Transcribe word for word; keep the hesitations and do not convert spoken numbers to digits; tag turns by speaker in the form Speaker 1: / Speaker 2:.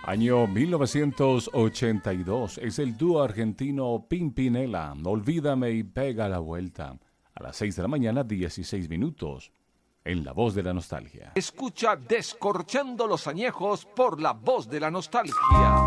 Speaker 1: Año mil novecientos ochenta y dos. Es el dúo argentino Pimpinela. Olvídame y pega la vuelta. A las seis de la mañana, dieciséis minutos. En La Voz de la Nostalgia.
Speaker 2: Escucha Descorchando los Añejos por La Voz de la Nostalgia.